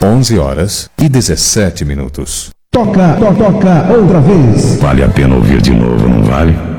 11h17. Toca outra vez. Vale a pena ouvir de novo, não vale?